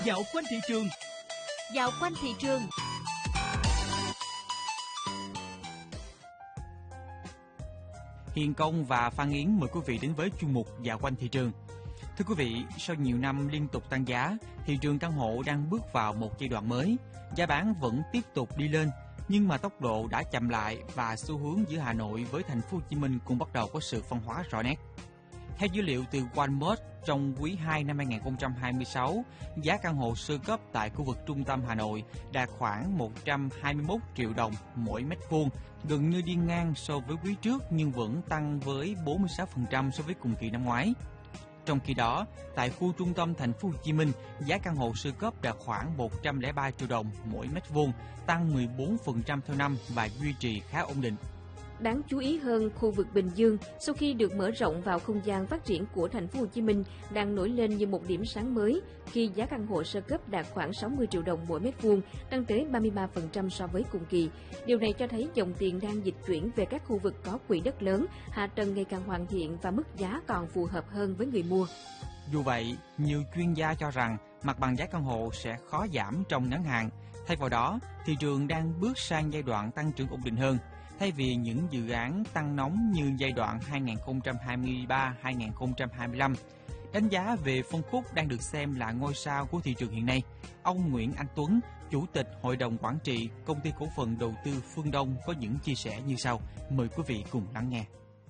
Dạo quanh thị trường. Dạo quanh thị trường. Hiền Công và Phan Yến mời quý vị đến với chuyên mục Dạo quanh thị trường. Thưa quý vị, sau nhiều năm liên tục tăng giá, thị trường căn hộ đang bước vào một giai đoạn mới. Giá bán vẫn tiếp tục đi lên, nhưng mà tốc độ đã chậm lại và xu hướng giữa Hà Nội với thành phố Hồ Chí Minh cũng bắt đầu có sự phân hóa rõ nét. Theo dữ liệu từ OneMark, trong quý 2 năm 2026, giá căn hộ sơ cấp tại khu vực trung tâm Hà Nội đạt khoảng 121 triệu đồng mỗi mét vuông, gần như đi ngang so với quý trước nhưng vẫn tăng với 46% so với cùng kỳ năm ngoái. Trong khi đó, tại khu trung tâm thành phố Hồ Chí Minh, giá căn hộ sơ cấp đạt khoảng 103 triệu đồng mỗi mét vuông, tăng 14% theo năm và duy trì khá ổn định. Đáng chú ý hơn, khu vực Bình Dương sau khi được mở rộng vào không gian phát triển của thành phố Hồ Chí Minh đang nổi lên như một điểm sáng mới khi giá căn hộ sơ cấp đạt khoảng 60 triệu đồng mỗi mét vuông, tăng tới 33% so với cùng kỳ. Điều này cho thấy dòng tiền đang dịch chuyển về các khu vực có quỹ đất lớn, hạ tầng ngày càng hoàn thiện và mức giá còn phù hợp hơn với người mua. Dù vậy, nhiều chuyên gia cho rằng mặt bằng giá căn hộ sẽ khó giảm trong ngắn hạn. Thay vào đó, thị trường đang bước sang giai đoạn tăng trưởng ổn định hơn. Thay vì những dự án tăng nóng như giai đoạn 2023-2025, đánh giá về phân khúc đang được xem là ngôi sao của thị trường hiện nay. Ông Nguyễn Anh Tuấn, Chủ tịch Hội đồng Quản trị Công ty Cổ phần Đầu tư Phương Đông có những chia sẻ như sau. Mời quý vị cùng lắng nghe.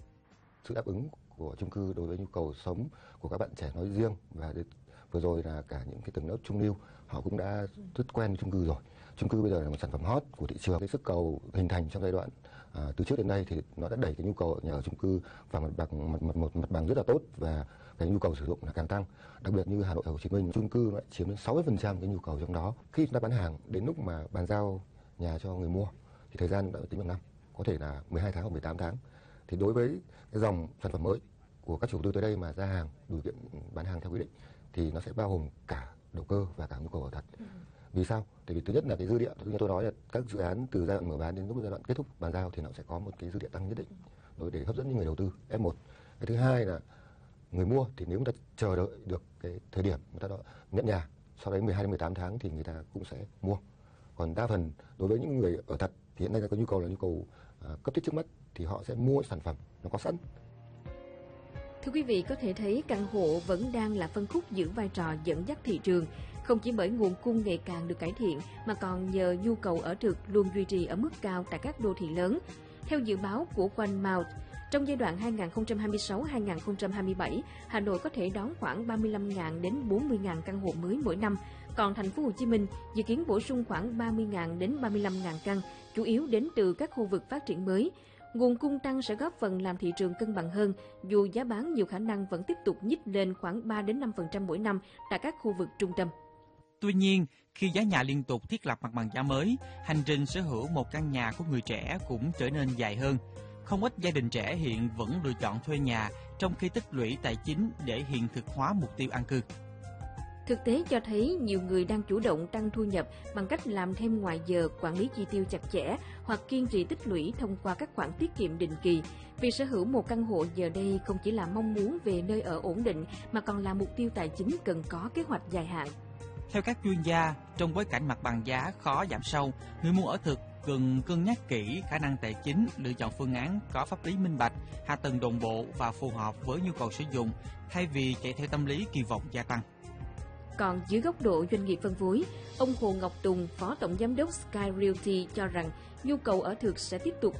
Sự đáp ứng của chung cư đối với nhu cầu sống của các bạn trẻ nói riêng và vừa rồi là cả những cái tầng lớp trung lưu họ cũng đã rất quen với chung cư rồi. Chung cư bây giờ là một sản phẩm hot của thị trường. Cái sức cầu hình thành trong giai đoạn từ trước đến nay thì nó đã đẩy cái nhu cầu nhà ở chung cư vào mặt bằng rất là tốt và cái nhu cầu sử dụng là càng tăng. Đặc biệt như Hà Nội, Hồ Chí Minh, chung cư nó lại chiếm đến 60% cái nhu cầu trong đó. Khi chúng ta bán hàng đến lúc mà bàn giao nhà cho người mua thì thời gian đã tính bằng năm, có thể là 12 tháng hoặc 18 tháng. Thì đối với cái dòng sản phẩm mới của các chủ đầu tư tới đây mà ra hàng đủ kiện bán hàng theo quy định thì nó sẽ bao gồm cả đầu cơ và cả nhu cầu ở thật. Vì sao? Tại vì thứ nhất là cái dư địa, như tôi nói là các dự án từ giai đoạn mở bán đến lúc giai đoạn kết thúc bàn giao thì nó sẽ có một cái dư địa tăng nhất định để hấp dẫn những người đầu tư F1. Cái thứ hai là người mua thì nếu người ta chờ đợi được cái thời điểm người ta nhận nhà sau đấy 12 đến 18 tháng thì người ta cũng sẽ mua. Còn đa phần đối với những người ở thật thì hiện nay có nhu cầu là nhu cầu cấp thiết trước mắt thì họ sẽ mua sản phẩm nó có sẵn. Thưa quý vị, có thể thấy căn hộ vẫn đang là phân khúc giữ vai trò dẫn dắt thị trường, không chỉ bởi nguồn cung ngày càng được cải thiện mà còn nhờ nhu cầu ở thực luôn duy trì ở mức cao tại các đô thị lớn. Theo dự báo của OneMark, trong giai đoạn 2026-2027, Hà Nội có thể đón khoảng 35.000 đến 40.000 căn hộ mới mỗi năm, còn thành phố Hồ Chí Minh dự kiến bổ sung khoảng 30.000 đến 35.000 căn, chủ yếu đến từ các khu vực phát triển mới. Nguồn cung tăng sẽ góp phần làm thị trường cân bằng hơn, dù giá bán nhiều khả năng vẫn tiếp tục nhích lên khoảng 3 đến 5% mỗi năm tại các khu vực trung tâm. Tuy nhiên, khi giá nhà liên tục thiết lập mặt bằng giá mới, hành trình sở hữu một căn nhà của người trẻ cũng trở nên dài hơn. Không ít gia đình trẻ hiện vẫn lựa chọn thuê nhà trong khi tích lũy tài chính để hiện thực hóa mục tiêu an cư. Thực tế cho thấy nhiều người đang chủ động tăng thu nhập bằng cách làm thêm ngoài giờ, quản lý chi tiêu chặt chẽ hoặc kiên trì tích lũy thông qua các khoản tiết kiệm định kỳ. Việc sở hữu một căn hộ giờ đây không chỉ là mong muốn về nơi ở ổn định mà còn là mục tiêu tài chính cần có kế hoạch dài hạn. Theo các chuyên gia, trong bối cảnh mặt bằng giá khó giảm sâu, người mua ở thực cần cân nhắc kỹ khả năng tài chính, lựa chọn phương án có pháp lý minh bạch, hạ tầng đồng bộ và phù hợp với nhu cầu sử dụng, thay vì chạy theo tâm lý kỳ vọng gia tăng. Còn dưới góc độ doanh nghiệp phân phối, ông Hồ Ngọc Tùng, Phó Tổng Giám đốc Sky Realty cho rằng nhu cầu ở thực sẽ tiếp tục